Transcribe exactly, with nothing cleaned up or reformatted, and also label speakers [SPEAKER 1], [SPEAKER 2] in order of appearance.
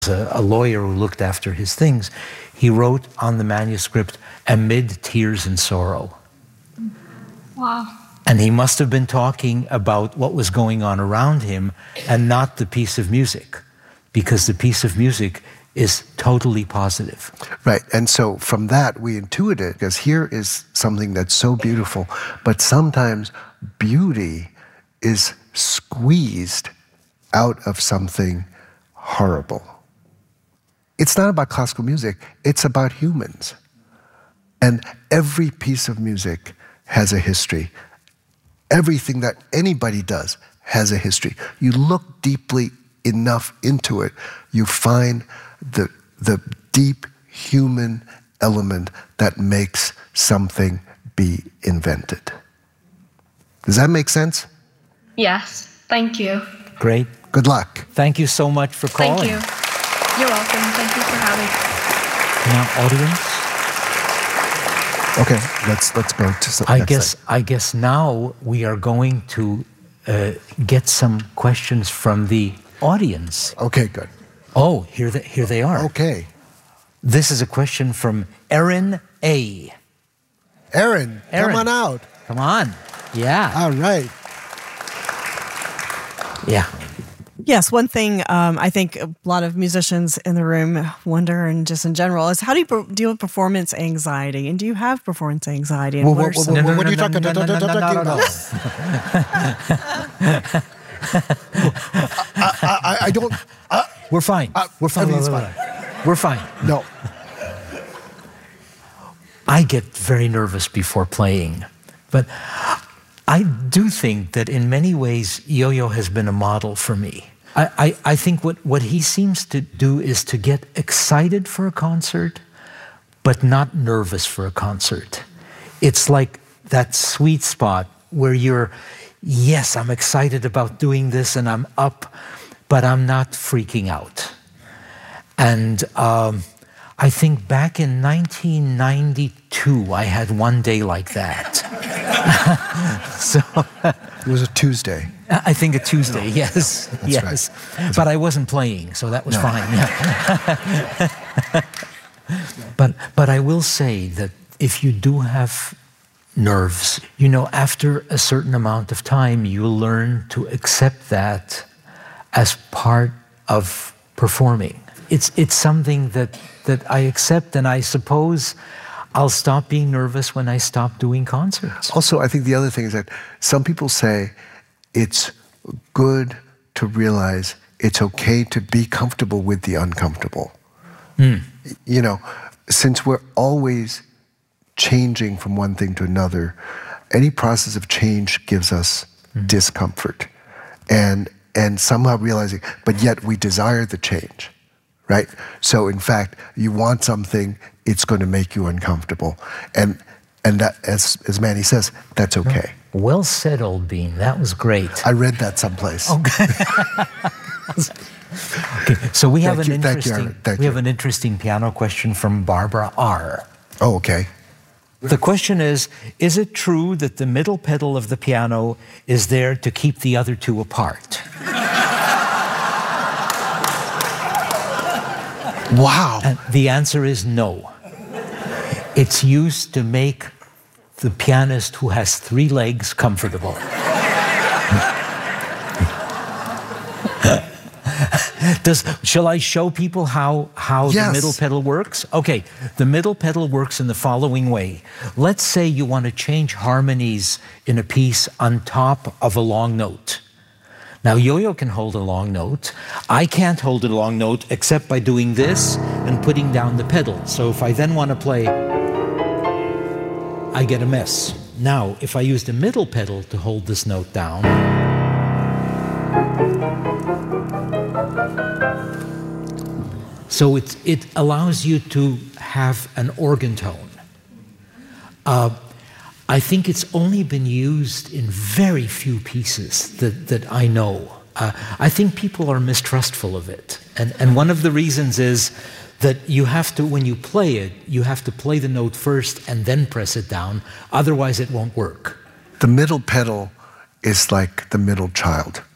[SPEAKER 1] a, a lawyer who looked after his things. He wrote on the manuscript, "amid tears and sorrow."
[SPEAKER 2] Wow.
[SPEAKER 1] And he must have been talking about what was going on around him and not the piece of music, because the piece of music is totally positive.
[SPEAKER 3] Right, and so from that we intuit it, because here is something that's so beautiful, but sometimes beauty is squeezed out of something horrible. It's not about classical music, it's about humans. And every piece of music has a history. Everything that anybody does has a history. You look deeply enough into it, you find the, the deep human element that makes something be invented. Does that make sense?
[SPEAKER 2] Yes, thank you.
[SPEAKER 1] Great.
[SPEAKER 3] Good luck.
[SPEAKER 1] Thank you so much for calling.
[SPEAKER 2] Thank you. You're welcome. Thank you for having me.
[SPEAKER 1] Now, audience,
[SPEAKER 3] Okay, let's let's go to some.
[SPEAKER 1] I
[SPEAKER 3] next
[SPEAKER 1] guess
[SPEAKER 3] thing.
[SPEAKER 1] I guess now we are going to uh, get some questions from the audience.
[SPEAKER 3] Okay, good.
[SPEAKER 1] Oh, here they, here they are.
[SPEAKER 3] Okay,
[SPEAKER 1] This is a question from Erin A.
[SPEAKER 3] Aaron,
[SPEAKER 1] Aaron.
[SPEAKER 3] come on out.
[SPEAKER 1] Come on. Yeah.
[SPEAKER 3] All right.
[SPEAKER 1] Yeah.
[SPEAKER 4] Yes, one thing um, I think a lot of musicians in the room wonder, and just in general, is how do you per- deal with performance anxiety? And do you have performance anxiety? And
[SPEAKER 3] Whoa,
[SPEAKER 4] what
[SPEAKER 3] whoa,
[SPEAKER 4] are
[SPEAKER 3] whoa,
[SPEAKER 4] some-
[SPEAKER 3] whoa, what are you
[SPEAKER 1] no,
[SPEAKER 3] talking
[SPEAKER 1] no, no, no, no,
[SPEAKER 3] talking
[SPEAKER 1] no, no, no.
[SPEAKER 3] about? I, I, I don't. Uh,
[SPEAKER 1] We're fine.
[SPEAKER 3] Uh,
[SPEAKER 1] We're fine.
[SPEAKER 3] everything's
[SPEAKER 1] We're fine. We're fine.
[SPEAKER 3] no.
[SPEAKER 1] I get very nervous before playing, but I do think that in many ways Yo-Yo has been a model for me. I, I, I think what, what he seems to do is to get excited for a concert, but not nervous for a concert. It's like that sweet spot where you're, yes, I'm excited about doing this and I'm up, but I'm not freaking out. And um, I think back in nineteen ninety-two, I had one day like that. So
[SPEAKER 3] It was a Tuesday.
[SPEAKER 1] I think a Tuesday, yes,
[SPEAKER 3] That's
[SPEAKER 1] yes.
[SPEAKER 3] right.
[SPEAKER 1] But I wasn't playing, so that was
[SPEAKER 3] No.
[SPEAKER 1] fine. Yeah. but but I will say that if you do have nerves, you know, after a certain amount of time, you learn to accept that as part of performing. It's it's something that that I accept, and I suppose I'll stop being nervous when I stop doing concerts.
[SPEAKER 3] Also, I think the other thing is that some people say it's good to realize it's okay to be comfortable with the uncomfortable.
[SPEAKER 1] Mm.
[SPEAKER 3] You know, since we're always changing from one thing to another, any process of change gives us mm. discomfort. And and somehow realizing, but yet we desire the change, right? So in fact, you want something, it's going to make you uncomfortable. And and that, as, as Manny says, that's okay.
[SPEAKER 1] Well said, Old Bean. That was great.
[SPEAKER 3] I read that someplace.
[SPEAKER 1] Okay. Okay. So we have
[SPEAKER 3] Thank
[SPEAKER 1] an
[SPEAKER 3] you, thank you,
[SPEAKER 1] interesting
[SPEAKER 3] Aaron. Thank
[SPEAKER 1] we
[SPEAKER 3] you.
[SPEAKER 1] have an interesting piano question from Barbara R.
[SPEAKER 3] Oh, okay.
[SPEAKER 1] The question is, is it true that the middle pedal of the piano is there to keep the other two apart?
[SPEAKER 3] Wow.
[SPEAKER 1] And the answer is no. It's used to make the pianist who has three legs comfortable. Does, shall I show people how, how
[SPEAKER 3] Yes.
[SPEAKER 1] the middle pedal works? Okay, the middle pedal works in the following way. Let's say you want to change harmonies in a piece on top of a long note. Now, Yo-Yo can hold a long note. I can't hold a long note except by doing this and putting down the pedal. So if I then want to play, I get a mess. Now, if I use the middle pedal to hold this note down, so it, it allows you to have an organ tone. Uh, I think it's only been used in very few pieces that, that I know. Uh, I think people are mistrustful of it. And, and one of the reasons is that you have to, when you play it, you have to play the note first and then press it down. Otherwise, it won't work.
[SPEAKER 3] The middle pedal is like the middle child.